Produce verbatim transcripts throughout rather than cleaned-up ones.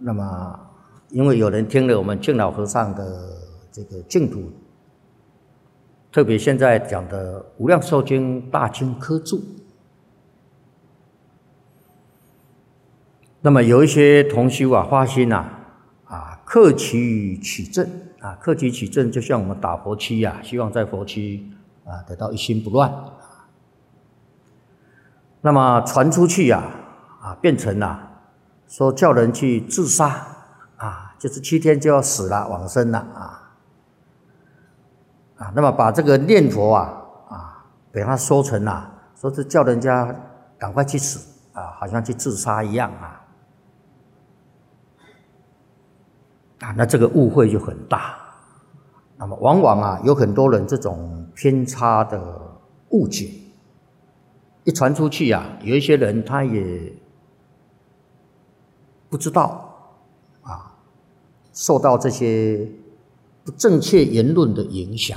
那么，因为有人听了我们净老和尚的这个净土，特别现在讲的《无量寿经》大经科注，那么有一些同修啊发心啊啊克期取证啊，克期取证就像我们打佛七啊，希望在佛七啊得到一心不乱。那么传出去啊啊变成啊说叫人去自杀啊，就是七天就要死了往生了啊啊，那么把这个念佛啊啊给他说成啊，说是叫人家赶快去死啊，好像去自杀一样啊啊，那这个误会就很大。那么往往啊有很多人这种偏差的误解，一传出去啊，有一些人他也不知道啊，受到这些不正确言论的影响。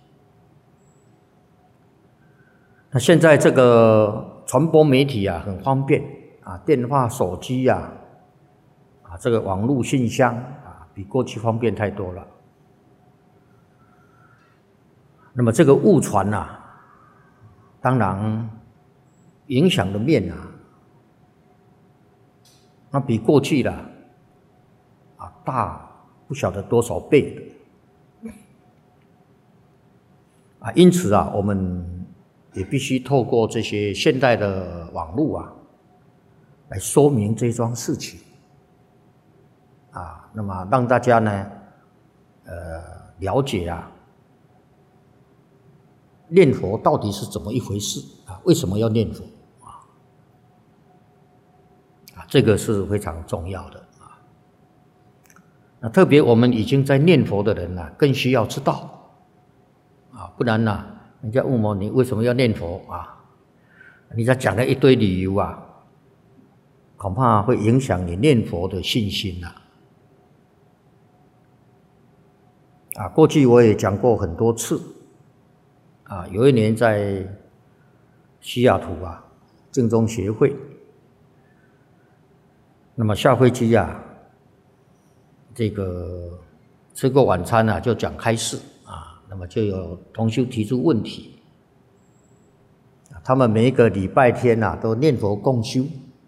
那现在这个传播媒体啊很方便啊，电话、手机啊，啊这个网络信箱啊，比过去方便太多了。那么这个误传啊，当然影响的面啊，那比过去的啊大不晓得多少倍的啊，因此啊，我们也必须透过这些现代的网络啊，来说明这桩事情啊，那么让大家呢，呃，了解啊，念佛到底是怎么一回事啊？为什么要念佛啊？啊，这个是非常重要的啊。那特别我们已经在念佛的人呢、啊，更需要知道啊，不然呢、啊，人家问我你为什么要念佛啊？你再讲了一堆理由啊，恐怕会影响你念佛的信心呐、啊。啊，过去我也讲过很多次。啊，有一年在西雅图啊，净宗协会，那么下飞机啊，这个吃过晚餐啊，就讲开示啊，那么就有同修提出问题，他们每一个礼拜天啊都念佛共修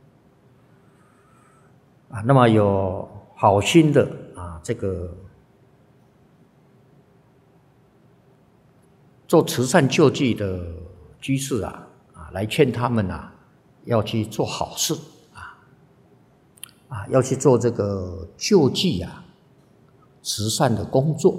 啊，那么有好心的啊，这个做慈善救济的居士啊，啊，来劝他们啊，要去做好事啊，啊，要去做这个救济啊，慈善的工作。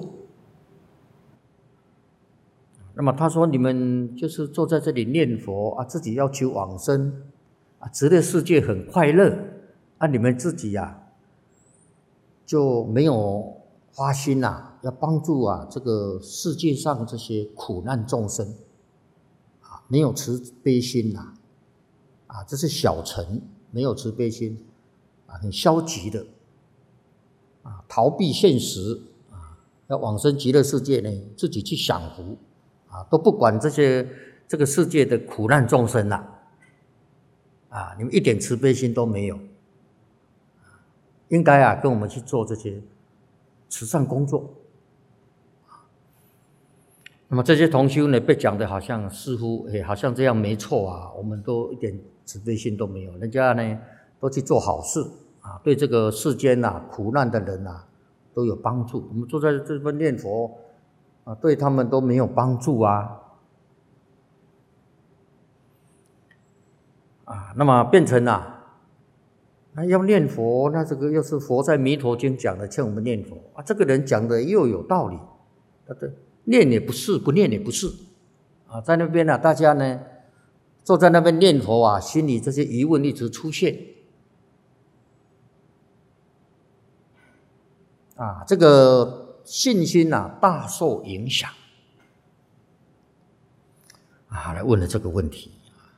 那么他说：“你们就是坐在这里念佛啊，自己要求往生啊，极乐世界很快乐啊，你们自己呀、啊、就没有。”发心啊，要帮助啊这个世界上这些苦难众生啊，没有慈悲心呐、啊，啊，这是小乘，没有慈悲心啊，很消极的啊，逃避现实啊，要往生极乐世界呢，自己去享福啊，都不管这些这个世界的苦难众生呐、啊，啊，你们一点慈悲心都没有，应该啊跟我们去做这些慈善工作。那么这些同修呢，被讲的好像似乎诶，好像这样没错啊，我们都一点慈悲心都没有，人家呢都去做好事啊，对这个世间啊苦难的人啊都有帮助。我们坐在这边念佛啊，对他们都没有帮助啊啊，那么变成啊。那要念佛，那这个又是佛在《弥陀经》讲的，劝我们念佛啊。这个人讲的又有道理，啊，对，念也不是，不念也不是，啊，在那边呢、啊，大家呢坐在那边念佛啊，心里这些疑问一直出现，啊，这个信心啊大受影响，啊，来问了这个问题，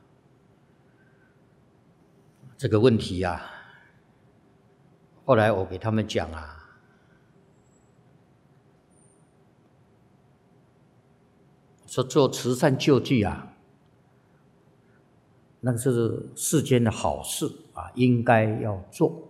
这个问题啊。后来我给他们讲啊，说做慈善救济啊，那个是世间的好事啊，应该要做。